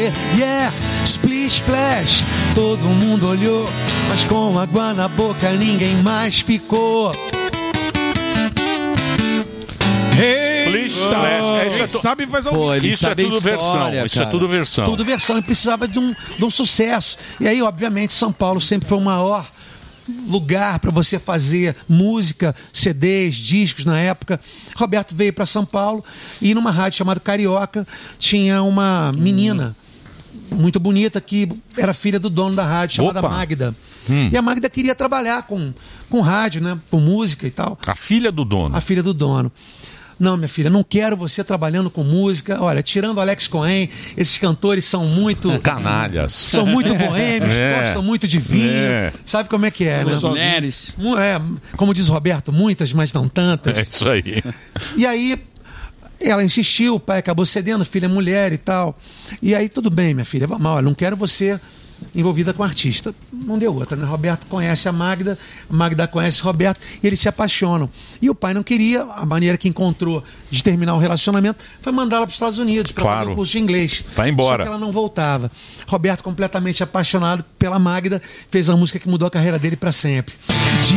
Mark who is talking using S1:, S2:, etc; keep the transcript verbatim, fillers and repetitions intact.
S1: fazer. Yeah, splish splash. Todo mundo olhou, mas com água na boca ninguém mais ficou.
S2: Splish splash.
S3: Quem sabe faz ao
S4: Pô,
S3: vivo.
S4: ele
S2: Isso é
S4: sabe a
S2: tudo
S4: história,
S2: versão. Isso é
S4: cara.
S2: tudo versão.
S1: Tudo versão, e precisava de um, de um sucesso. E aí, obviamente, São Paulo sempre foi o maior lugar para você fazer música, C Ds, discos na época. Roberto veio para São Paulo e numa rádio chamada Carioca tinha uma menina muito bonita que era filha do dono da rádio, chamada
S2: Opa.
S1: Magda.
S2: Hum.
S1: E a Magda queria trabalhar com, com rádio, né, com música e tal.
S2: A filha do dono.
S1: A filha do dono. Não, minha filha, não quero você trabalhando com música. Olha, tirando o Alex Cohen, esses cantores são muito...
S2: Canalhas.
S1: São muito boêmios,
S2: É.
S1: gostam muito de vinho.
S2: É.
S1: Sabe como é que é, né?
S4: As mulheres.
S1: Mu- É, como diz o Roberto, muitas, mas não tantas.
S2: É isso aí.
S1: E aí, ela insistiu, o pai acabou cedendo, filha é mulher e tal. E aí, tudo bem, minha filha, vamos, olha, não quero você envolvida com artista. Não deu outra, né? Roberto conhece a Magda, a Magda conhece o Roberto, e eles se apaixonam. E o pai não queria, a maneira que encontrou de terminar o relacionamento foi mandá-la para os Estados Unidos para
S2: Claro.
S1: fazer o curso de inglês.
S2: Vai embora.
S1: Só que ela não voltava. Roberto, completamente apaixonado pela Magda, fez a música que mudou a carreira dele para sempre.